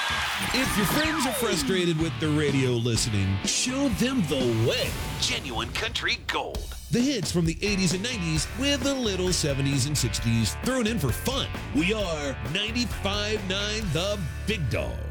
If your friends are frustrated with the radio listening, show them the way. Genuine country gold. The hits from the 80s and 90s with a little 70s and 60s thrown in for fun. We are 95.9 The Big Dog.